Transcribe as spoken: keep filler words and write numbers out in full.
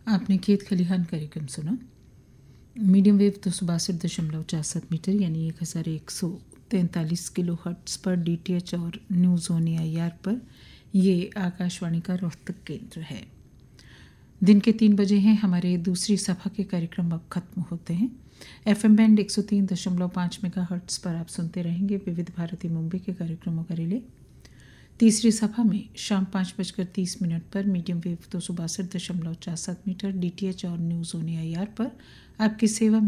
आपने खेत खलिहान कार्यक्रम सुना। मीडियम वेव दो सौ बासठ दशमलव चार सात मीटर यानी एक हज़ार एक सौ तैंतालीस किलो हर्ट्स पर डीटीएच और न्यूज़ ऑन एआईआर पर ये आकाशवाणी का रोहतक केंद्र है। दिन के तीन बजे हैं। हमारे दूसरी सभा के कार्यक्रम अब खत्म होते हैं। एफएम बैंड एक सौ तीन दशमलव पाँच मेगा हर्ट्स पर आप सुनते रहेंगे विविध भारती मुंबई के कार्यक्रमों का रिले। तीसरी सभा में शाम पाँच बजकर तीस मिनट पर मीडियम वेव दो सौ बासठ दशमलव चार सात मीटर डीटीएच और न्यूज़ ऑन एआईआर पर आपकी सेवा में